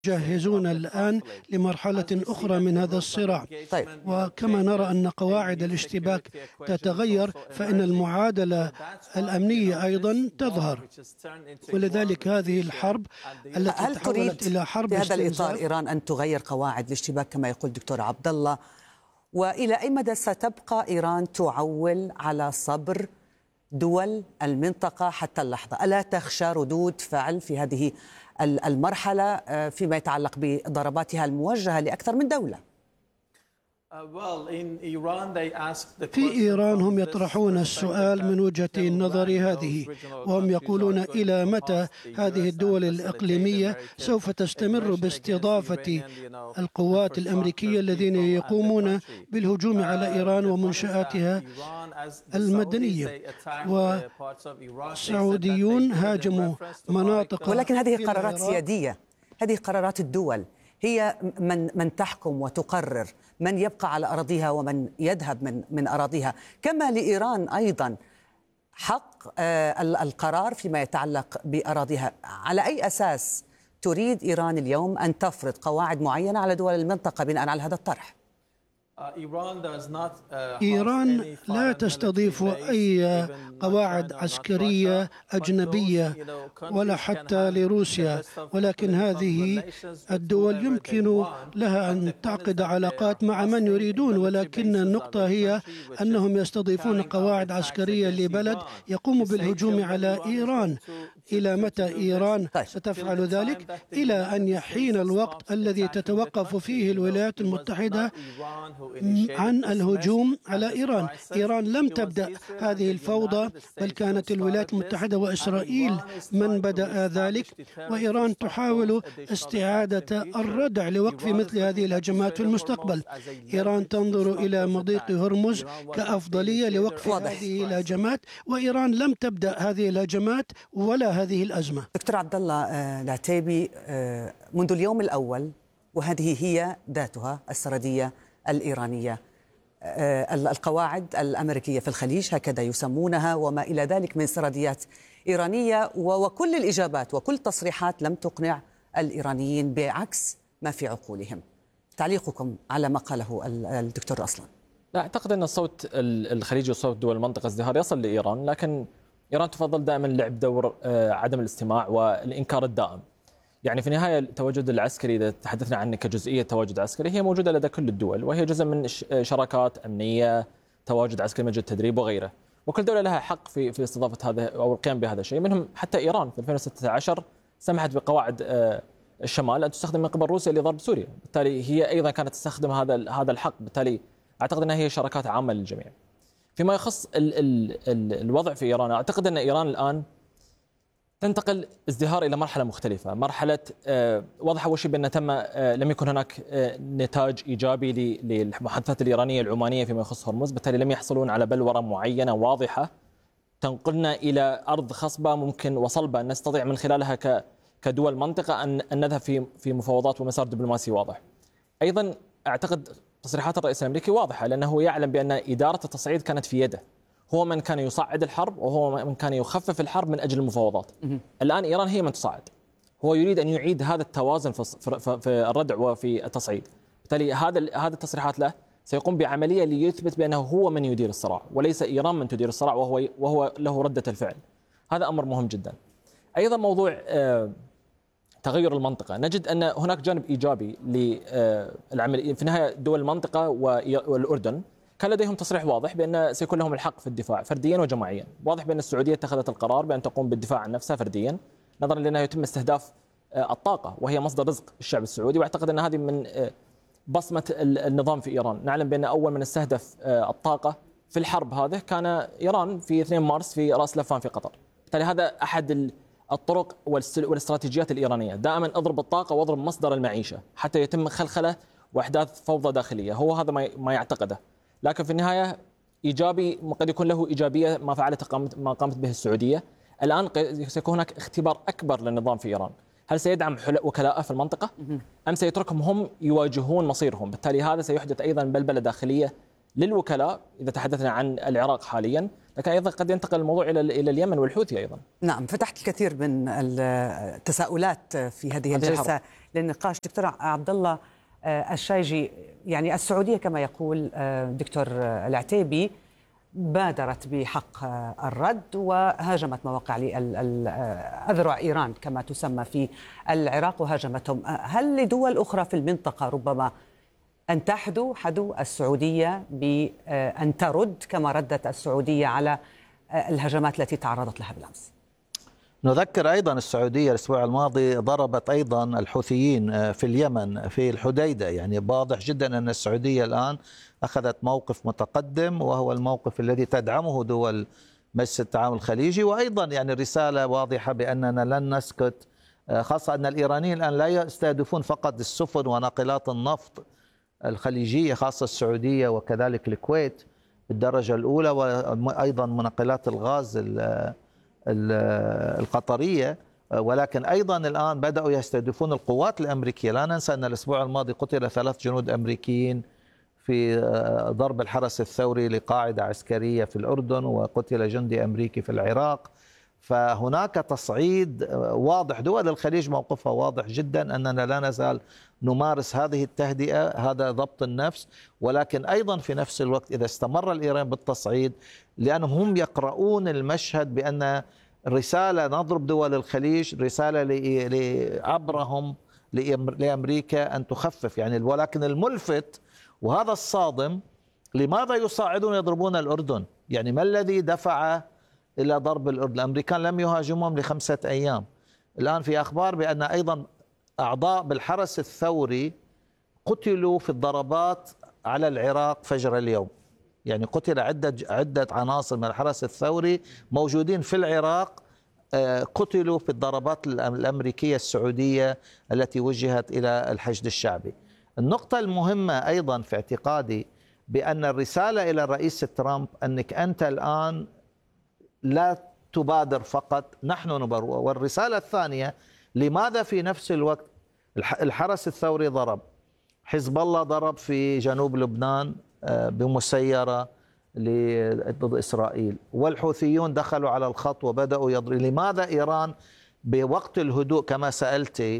يجهزون الآن لمرحلة أخرى من هذا الصراع. طيب. وكما نرى أن قواعد الاشتباك تتغير، فإن المعادلة الأمنية أيضا تظهر، ولذلك هذه الحرب التي تحولت إلى حرب في هذا استنزاف. الإطار إيران أن تغير قواعد الاشتباك كما يقول دكتور عبد الله، وإلى أي مدى ستبقى إيران تعول على صبر دول المنطقة حتى اللحظة؟ ألا تخشى ردود فعل في هذه المرحلة فيما يتعلق بضرباتها الموجهة لأكثر من دولة؟ في إيران هم يطرحون السؤال من وجهة النظر هذه، وهم يقولون إلى متى هذه الدول الإقليمية سوف تستمر باستضافة القوات الأمريكية الذين يقومون بالهجوم على إيران ومنشآتها المدنية. والسعوديون هاجموا مناطق، ولكن هذه قرارات سيادية، هذه قرارات الدول، هي من تحكم وتقرر من يبقى على أراضيها ومن يذهب من أراضيها. كما لإيران أيضا حق القرار فيما يتعلق بأراضيها. على أي أساس تريد إيران اليوم أن تفرض قواعد معينة على دول المنطقة بناء على هذا الطرح؟ إيران لا تستضيف أي قواعد عسكرية أجنبية ولا حتى لروسيا، ولكن هذه الدول يمكن لها أن تعقد علاقات مع من يريدون، ولكن النقطة هي أنهم يستضيفون قواعد عسكرية لبلد يقوم بالهجوم على إيران. إلى متى إيران ستفعل ذلك؟ إلى أن يحين الوقت الذي تتوقف فيه الولايات المتحدة عن الهجوم على إيران. إيران لم تبدأ هذه الفوضى، بل كانت الولايات المتحدة وإسرائيل من بدأ ذلك، وإيران تحاول استعادة الردع لوقف مثل هذه الهجمات في المستقبل. إيران تنظر إلى مضيق هرمز كأفضلية لوقف هذه الهجمات، وإيران لم تبدأ هذه الهجمات ولا هذه الأزمة. دكتور عبد الله العتيبي، منذ اليوم الأول وهذه هي ذاتها السردية الإيرانية، القواعد الأمريكية في الخليج هكذا يسمونها وما إلى ذلك من سرديات إيرانية، وكل الإجابات وكل التصريحات لم تقنع الإيرانيين بعكس ما في عقولهم. تعليقكم على ما قاله الدكتور أصلا؟ لا أعتقد أن صوت الخليج وصوت دول المنطقة ازدهار يصل لإيران، لكن إيران تفضل دائما لعب دور عدم الاستماع والإنكار الدائم. يعني في النهاية التواجد العسكري إذا تحدثنا عنه كجزئية تواجد عسكري هي موجودة لدى كل الدول، وهي جزء من شراكات أمنية، تواجد عسكري مجال التدريب وغيره، وكل دولة لها حق في استضافة هذا أو القيام بهذا الشيء. منهم حتى إيران في 2016 سمحت بقواعد الشمال أن تستخدم من قبل روسيا لضرب سوريا، بالتالي هي أيضا كانت تستخدم هذا الحق. بالتالي أعتقد أنها هي شراكات عامة للجميع. فيما يخص الوضع في إيران، أعتقد أن إيران الآن تنتقل ازدهار إلى مرحلة مختلفة، مرحلة واضح أول شيء بأن لم يكن هناك نتاج إيجابي للمحادثات الإيرانية العمانية فيما يخص هرمز، بالتالي لم يحصلون على بلورة معينة واضحة تنقلنا إلى أرض خصبة ممكن وصلبة نستطيع من خلالها كدول منطقة أن نذهب في مفاوضات ومسار دبلوماسي واضح. أيضا أعتقد تصريحات الرئيس الأمريكي واضحة، لأنه يعلم بأن إدارة التصعيد كانت في يده، هو من كان يصعد الحرب وهو من كان يخفف الحرب من أجل المفاوضات. الآن إيران هي من تصعد، هو يريد أن يعيد هذا التوازن في الردع وفي التصعيد. بالتالي هذه التصريحات له سيقوم بعملية ليثبت بأنه هو من يدير الصراع وليس إيران من تدير الصراع، وهو له ردة الفعل. هذا أمر مهم جدا. أيضا موضوع تغير المنطقة، نجد أن هناك جانب إيجابي للعمل. في النهاية دول المنطقة والأردن كان لديهم تصريح واضح بأن سيكون لهم الحق في الدفاع فرديا وجماعيا. واضح بأن السعودية اتخذت القرار بأن تقوم بالدفاع عن نفسها فرديا، نظرا لأنه يتم استهداف الطاقة وهي مصدر رزق الشعب السعودي، واعتقد أن هذه من بصمة النظام في إيران. نعلم بأن أول من استهدف الطاقة في الحرب هذه كان إيران في 2 مارس في رأس لفان في قطر. بالتالي هذا أحد الطرق والاستراتيجيات الإيرانية، دائما اضرب الطاقة واضرب مصدر المعيشة حتى يتم خلخلة وإحداث فوضى داخلية، هو هذا ما يعتقده. لكن في النهاية إيجابي قد يكون له إيجابية ما ما قامت به السعودية. الآن سيكون هناك اختبار أكبر للنظام في إيران، هل سيدعم وكلاءه في المنطقة أم سيتركهم هم يواجهون مصيرهم؟ بالتالي هذا سيحدث أيضا بلبلة داخلية للوكلاء إذا تحدثنا عن العراق حاليا، لكن أيضا قد ينتقل الموضوع إلى اليمن والحوثي أيضا. نعم، فتحت الكثير من التساؤلات في هذه الجلسة للنقاش. دكتور عبد الله الشايجي، يعني السعودية كما يقول دكتور العتيبي بادرت بحق الرد وهاجمت مواقع أذرع إيران كما تسمى في العراق وهاجمتهم. هل لدول أخرى في المنطقة ربما أن حدو السعودية بأن ترد كما ردت السعودية على الهجمات التي تعرضت لها بالأمس؟ نذكر أيضا السعودية الأسبوع الماضي ضربت أيضا الحوثيين في اليمن في الحديدة. يعني واضح جدا أن السعودية الآن أخذت موقف متقدم، وهو الموقف الذي تدعمه دول مجلس التعاون الخليجي. وأيضا يعني الرسالة واضحة بأننا لن نسكت، خاصة أن الإيرانيين الآن لا يستهدفون فقط السفن وناقلات النفط الخليجية، خاصة السعودية وكذلك الكويت بالدرجة الأولى، وأيضا منقلات الغاز القطرية، ولكن أيضا الآن بدأوا يستهدفون القوات الأمريكية. لا ننسى أن الأسبوع الماضي قتل 3 جنود أمريكيين في ضرب الحرس الثوري لقاعدة عسكرية في الأردن، وقتل جندي أمريكي في العراق. فهناك تصعيد واضح، دول الخليج موقفها واضح جدا أننا لا نزال نمارس هذه التهدئة، هذا ضبط النفس. ولكن أيضا في نفس الوقت إذا استمر الإيران بالتصعيد، لأنهم هم يقرؤون المشهد بأن رسالة نضرب دول الخليج، رسالة عبرهم لأمريكا أن تخفف. يعني ولكن الملفت وهذا الصادم، لماذا يصعدون يضربون الأردن؟ يعني ما الذي دفع إلى ضرب الأردن؟ الأمريكان لم يهاجمهم ل5 أيام. الآن في أخبار بأن أيضا أعضاء بالحرس الثوري قتلوا في الضربات على العراق فجر اليوم. يعني قتل عدة عناصر من الحرس الثوري موجودين في العراق، قتلوا في الضربات الأمريكية السعودية التي وجهت إلى الحشد الشعبي. النقطة المهمة أيضا في اعتقادي بأن الرسالة إلى الرئيس ترامب أنك أنت الآن لا تبادر فقط، نحن نبادر. والرسالة الثانية، لماذا في نفس الوقت الحرس الثوري ضرب، حزب الله ضرب في جنوب لبنان بمسيرة ضد إسرائيل، والحوثيون دخلوا على الخط وبدأوا يضربوا؟ لماذا إيران بوقت الهدوء كما سألتي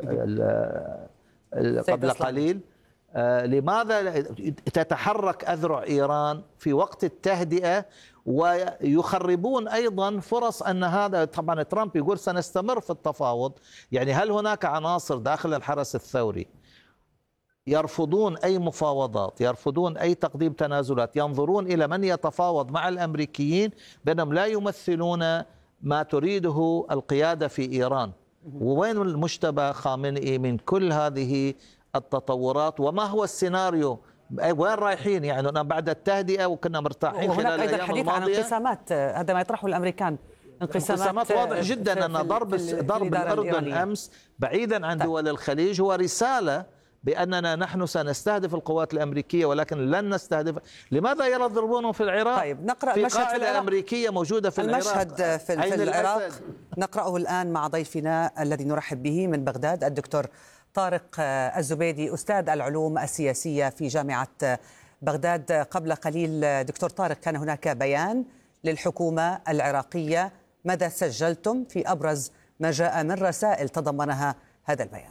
قبل قليل، لماذا تتحرك أذرع إيران في وقت التهدئة ويخربون أيضا فرص أن هذا؟ طبعا ترامب يقول سنستمر في التفاوض. يعني هل هناك عناصر داخل الحرس الثوري يرفضون أي مفاوضات، يرفضون أي تقديم تنازلات، ينظرون إلى من يتفاوض مع الأمريكيين بأنهم لا يمثلون ما تريده القيادة في إيران؟ ووين المجتبى خامنئي من كل هذه التطورات؟ وما هو السيناريو؟ وين رايحين؟ يعني بعد التهدئة وكنا مرتاحين خلال الأيام الماضية. وهناك أيضا حديث عن انقسامات، هذا ما يطرحه الأمريكان، انقسامات واضح جدا أن ضرب الأردن أمس بعيدا عن دول الخليج هو رسالة بأننا نحن سنستهدف القوات الأمريكية ولكن لن نستهدف. لماذا يضربونهم في العراق؟ طيب نقرأ في المشهد قاعدة أمريكية موجودة في المشهد في العراق نقرأه الآن مع ضيفنا الذي نرحب به من بغداد، الدكتور طارق الزبيدي، أستاذ العلوم السياسية في جامعة بغداد. قبل قليل دكتور طارق، كان هناك بيان للحكومة العراقية، ماذا سجلتم في أبرز ما جاء من رسائل تضمنها هذا البيان؟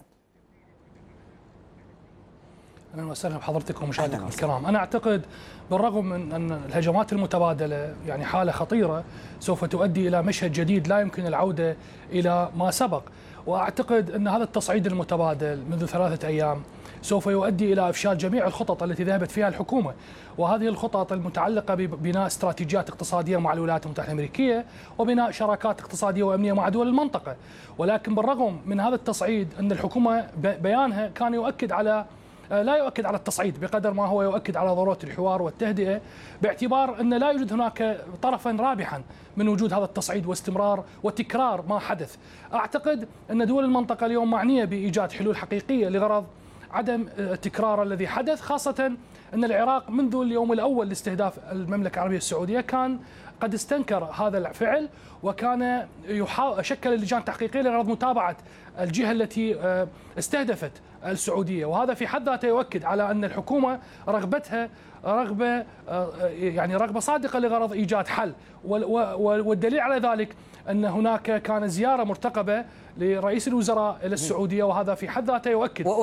أهلا وسهلا بحضرتكم ومشاهديكم الكرام. أنا أعتقد بالرغم من أن الهجمات المتبادلة يعني حالة خطيرة سوف تؤدي إلى مشهد جديد لا يمكن العودة إلى ما سبق، وأعتقد أن هذا التصعيد المتبادل منذ 3 أيام سوف يؤدي إلى إفشال جميع الخطط التي ذهبت فيها الحكومة، وهذه الخطط المتعلقة ببناء استراتيجيات اقتصادية مع الولايات المتحدة الأمريكية وبناء شراكات اقتصادية وأمنية مع دول المنطقة. ولكن بالرغم من هذا التصعيد أن الحكومة بيانها كان يؤكد على لا يؤكد على التصعيد بقدر ما هو يؤكد على ضرورة الحوار والتهدئة، باعتبار أن لا يوجد هناك طرفا رابحا من وجود هذا التصعيد واستمرار وتكرار ما حدث. أعتقد أن دول المنطقة اليوم معنية بإيجاد حلول حقيقية لغرض عدم تكرار الذي حدث، خاصة أن العراق منذ اليوم الأول لاستهداف المملكة العربية السعودية كان قد استنكر هذا الفعل، وكان شكل لجان تحقيقية لغرض متابعة الجهة التي استهدفت السعودية، وهذا في حد ذاته يؤكد على أن الحكومة رغبتها رغبة صادقة لغرض إيجاد حل. والدليل على ذلك أن هناك كان زيارة مرتقبة لرئيس الوزراء إلى السعودية، وهذا في حد ذاته يؤكد